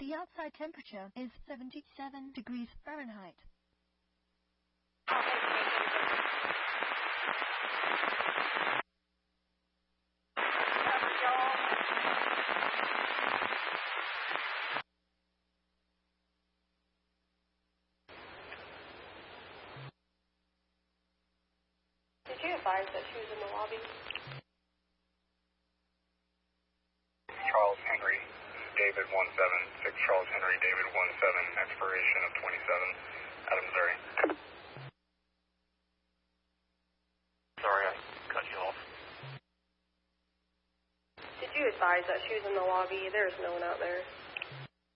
The outside temperature is 77 degrees Fahrenheit. Did you advise that she was in the lobby? Charles Henry, David 17, 6 Charles Henry, David 17, expiration of 27, out of Missouri. Sorry, I cut you off. Did you advise that she was in the lobby? There's no one out there.